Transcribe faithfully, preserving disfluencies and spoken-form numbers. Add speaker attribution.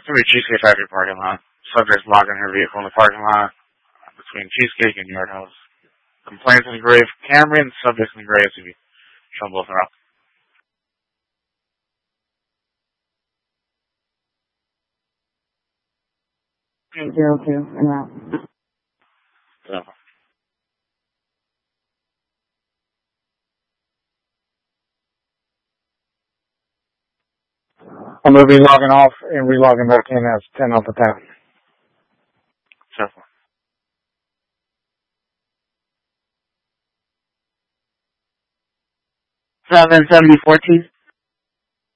Speaker 1: Gonna be Cheesecake Factory parking lot. Subject's logging her vehicle in the parking lot between Cheesecake and Yard House. Complaints in the grave, Cameron. Subjects in the grave to be trouble with her up.
Speaker 2: Zero two and route.
Speaker 1: So.
Speaker 3: I'm going to be logging off and relogging back in as ten Alpha Tau.
Speaker 1: So.
Speaker 2: Seven seventy fourteen.